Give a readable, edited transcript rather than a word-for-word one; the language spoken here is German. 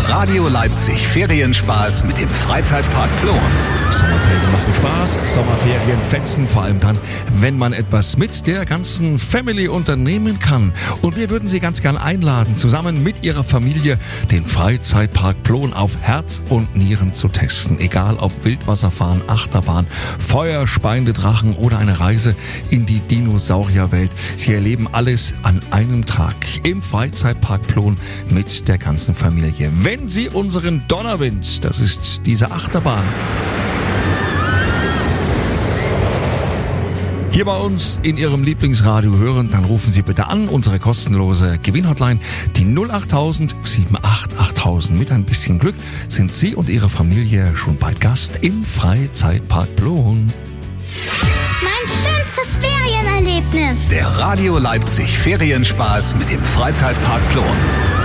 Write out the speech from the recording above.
Radio Leipzig Ferienspaß mit dem Freizeitpark Plon. Sommerferien machen Spaß, Sommerferien fetzen, vor allem dann, wenn man etwas mit der ganzen Family unternehmen kann. Und wir würden Sie ganz gern einladen, zusammen mit Ihrer Familie den Freizeitpark Plon auf Herz und Nieren zu testen. Egal ob Wildwasserfahren, Achterbahn, feuerspeiende Drachen oder eine Reise in die Dinosaurierwelt. Sie erleben alles an einem Tag im Freizeitpark Plon mit der ganzen Familie. Wenn Sie unseren Donnerwind, das ist diese Achterbahn, hier bei uns in Ihrem Lieblingsradio hören, dann rufen Sie bitte an, unsere kostenlose Gewinnhotline, die 08000 78 8000. Mit ein bisschen Glück sind Sie und Ihre Familie schon bald Gast im Freizeitpark Plon. Mein schönstes Ferienerlebnis. Der Radio Leipzig Ferienspaß mit dem Freizeitpark Plon.